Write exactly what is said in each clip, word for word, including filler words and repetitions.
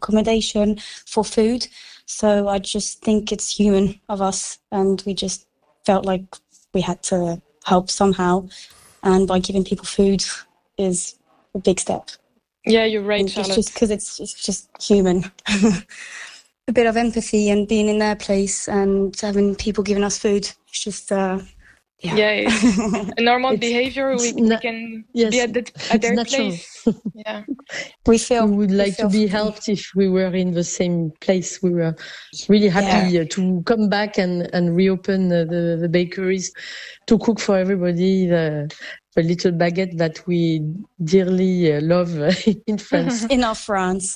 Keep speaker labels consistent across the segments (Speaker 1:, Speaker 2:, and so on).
Speaker 1: accommodation, for food. So I just think it's human of us, and we just felt like we had to help somehow. And by giving people food is a big step.
Speaker 2: Yeah, you're right,
Speaker 1: and
Speaker 2: Charlotte.
Speaker 1: It's just because it's, it's just human. A bit of empathy and being in their place and having people giving us food. It's just, uh, yeah.
Speaker 2: Yeah, it's a normal
Speaker 3: It's-
Speaker 2: behavior. We,
Speaker 3: it's
Speaker 2: we
Speaker 3: na-
Speaker 2: can
Speaker 3: yes,
Speaker 2: be at, the, at their
Speaker 3: it's natural.
Speaker 2: place. Yeah.
Speaker 1: we feel
Speaker 3: We would
Speaker 1: we
Speaker 3: like to
Speaker 1: feel
Speaker 3: be
Speaker 1: for them.
Speaker 3: helped if we were in the same place. We were really happy uh, to come back and, and reopen uh, the, the bakeries to cook for everybody the, the little baguette that we dearly uh, love uh, in France.
Speaker 1: In our France.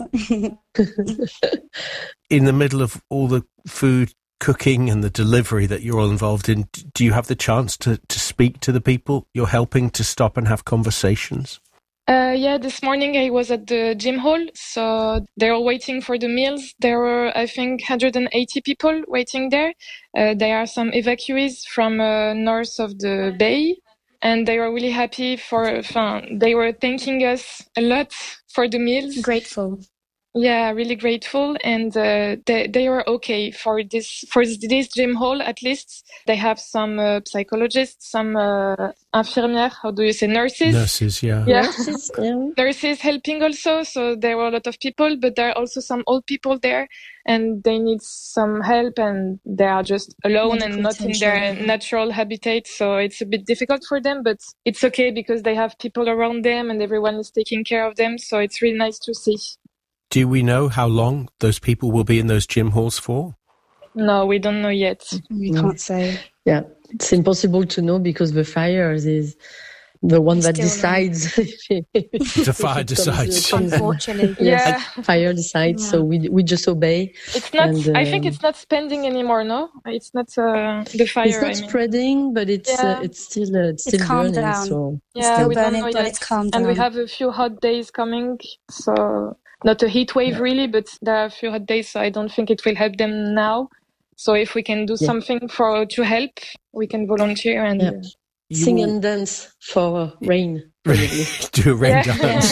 Speaker 4: In the middle of all the food cooking and the delivery that you're all involved in, d- do you have the chance to, to speak to the people you're helping, to stop and have conversations?
Speaker 2: Uh, yeah, this morning I was at the gym hall, so they're all waiting for the meals. There were, I think, one hundred eighty people waiting there. Uh, there are some evacuees from uh, north of the bay, and they were really happy for, uh, they were thanking us a lot for the meals.
Speaker 1: Grateful.
Speaker 2: Yeah, really grateful, and uh, they they were okay for this for this gym hall. At least they have some uh, psychologists, some uh, infirmières. How do you say nurses?
Speaker 4: Nurses, yeah.
Speaker 2: Yeah,
Speaker 3: Nurses, yeah.
Speaker 2: nurses helping also. So there were a lot of people, but there are also some old people there, and they need some help, and they are just alone
Speaker 1: Medical
Speaker 2: and not in
Speaker 1: attention.
Speaker 2: their natural habitat. So it's a bit difficult for them, but it's okay because they have people around them, and everyone is taking care of them. So it's really nice to see.
Speaker 4: Do we know how long those people will be in those gym halls for?
Speaker 2: No, we don't know yet.
Speaker 1: We
Speaker 3: Mm.
Speaker 1: can't say.
Speaker 3: Yeah, it's impossible to know because the fires is the one
Speaker 1: It's
Speaker 3: that
Speaker 1: still
Speaker 3: decides.
Speaker 4: The fire decides.
Speaker 1: Unfortunately.
Speaker 2: Yeah.
Speaker 3: Fire decides,
Speaker 1: Yeah.
Speaker 3: so we we just obey.
Speaker 2: It's not.
Speaker 3: And,
Speaker 2: I think
Speaker 3: um,
Speaker 2: it's not spending anymore. No, it's not uh, the fire.
Speaker 3: It's not
Speaker 2: I mean.
Speaker 3: spreading, but it's
Speaker 2: Yeah.
Speaker 3: uh, it's still uh, it's still
Speaker 1: calmed
Speaker 3: burning.
Speaker 1: down.
Speaker 3: So
Speaker 1: It's
Speaker 2: Yeah,
Speaker 1: still
Speaker 2: we don't
Speaker 1: burning,
Speaker 2: know
Speaker 1: but
Speaker 2: yet.
Speaker 1: it's calmed
Speaker 2: And we
Speaker 1: down.
Speaker 2: have a few hot days coming, so not a heat wave really, but there are a few hot days. So I don't think it will help them now. So if we can do
Speaker 3: Yeah.
Speaker 2: something for to help, we can volunteer and.
Speaker 3: Yeah.
Speaker 2: uh,
Speaker 4: You
Speaker 3: sing
Speaker 4: all-
Speaker 3: and dance for rain. Probably.
Speaker 4: Do a rain
Speaker 2: Yeah.
Speaker 4: dance.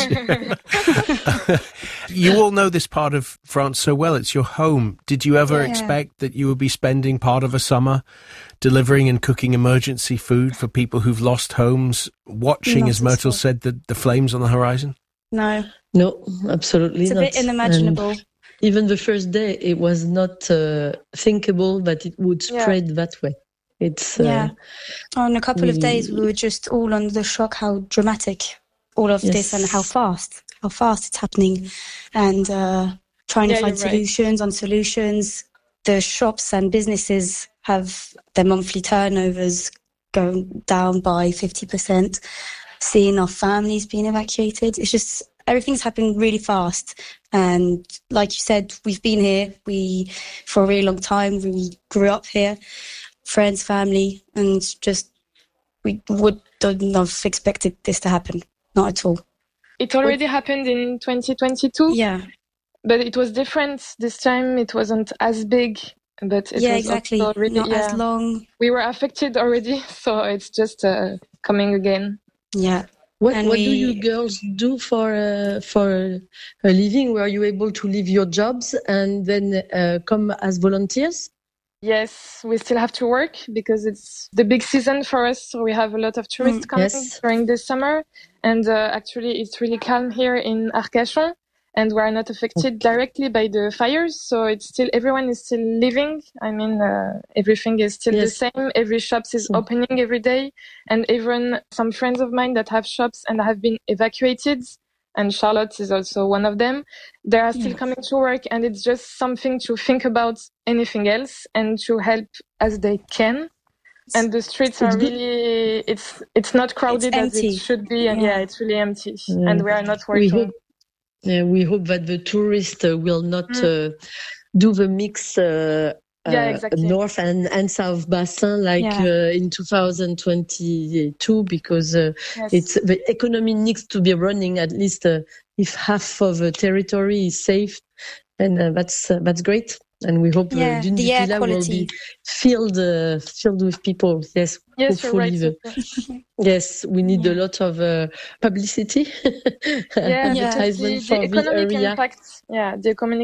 Speaker 4: You all know this part of France so well. It's your home. Did you ever
Speaker 1: Yeah.
Speaker 4: expect that you would be spending part of a summer delivering and cooking emergency food for people who've lost homes, watching,
Speaker 1: Not
Speaker 4: as
Speaker 1: at
Speaker 4: Myrtle
Speaker 1: all.
Speaker 4: said, the, the flames on the horizon?
Speaker 1: No,
Speaker 3: No, absolutely
Speaker 1: it's a
Speaker 3: not.
Speaker 1: bit unimaginable.
Speaker 3: And even the first day, it was not uh, thinkable that it would
Speaker 2: Yeah.
Speaker 3: spread that way. It's uh,
Speaker 1: Yeah. On a couple of
Speaker 3: we-
Speaker 1: days, we were just all under the shock how dramatic all of this
Speaker 3: Yes.
Speaker 1: and how fast, how fast it's happening, and uh, trying
Speaker 2: Yeah,
Speaker 1: to find
Speaker 2: you're right.
Speaker 1: solutions on solutions. The shops and businesses have their monthly turnovers going down by fifty percent. Seeing our families being evacuated, it's just everything's happening really fast. And like you said, we've been here we for a really long time. We grew up here. Friends, family, and just we would not have expected this to happen. Not at all.
Speaker 2: It already happened in twenty twenty-two,
Speaker 1: Yeah,
Speaker 2: but it was different this time. It wasn't as big, but it
Speaker 1: yeah,
Speaker 2: was
Speaker 1: exactly.
Speaker 2: also really,
Speaker 1: Not
Speaker 2: yeah.
Speaker 1: as long.
Speaker 2: We were affected already, so it's just uh, coming again.
Speaker 1: Yeah,
Speaker 3: what
Speaker 1: And
Speaker 3: what do
Speaker 1: we-
Speaker 3: you girls do for uh, for a living? Were you able to leave your jobs and then uh, come as volunteers?
Speaker 2: Yes, we still have to work because it's the big season for us. So we have a lot of tourists
Speaker 1: Mm,
Speaker 2: coming
Speaker 3: yes.
Speaker 2: during the summer. And uh, actually, it's really calm here in Arcachon. And we are not affected directly by the fires. So it's still, everyone is still living. I mean, uh, everything is still
Speaker 3: Yes.
Speaker 2: the same. Every shops is
Speaker 3: Mm.
Speaker 2: opening every day. And even some friends of mine that have shops and have been evacuated, and Charlotte is also one of them, they are still
Speaker 1: Yeah.
Speaker 2: coming to work, and it's just something to think about anything else and to help as they can. And the streets
Speaker 3: It's
Speaker 2: are
Speaker 3: good.
Speaker 2: really, it's it's not crowded as
Speaker 1: empty.
Speaker 2: it should be, and yeah,
Speaker 1: Yeah.
Speaker 2: it's really empty,
Speaker 3: Yeah.
Speaker 2: and we are not
Speaker 3: We
Speaker 2: working.
Speaker 3: hope uh, we hope that the tourists uh, will not
Speaker 2: Mm.
Speaker 3: uh, do the mix uh,
Speaker 2: Yeah,
Speaker 3: uh,
Speaker 2: exactly.
Speaker 3: north and, and south bassin like
Speaker 1: Yeah.
Speaker 3: uh, in two thousand twenty-two because uh,
Speaker 2: Yes.
Speaker 3: it's the economy needs to be running at least uh, if half of the territory is safe, and uh, that's uh, that's great. And we hope
Speaker 1: Yeah,
Speaker 3: uh,
Speaker 1: the
Speaker 3: Dune
Speaker 1: air
Speaker 3: Villa will
Speaker 1: quality.
Speaker 3: be filled uh, filled with people. Yes,
Speaker 2: Yes, you're
Speaker 3: hopefully.
Speaker 2: right.
Speaker 3: the-
Speaker 2: Sophia.
Speaker 3: Yes, we need a
Speaker 1: Yeah.
Speaker 3: lot of uh, publicity,
Speaker 2: Yeah, because
Speaker 3: advertisement
Speaker 2: the,
Speaker 3: for
Speaker 2: the
Speaker 3: the
Speaker 2: economic
Speaker 3: area.
Speaker 2: impact, yeah, the economic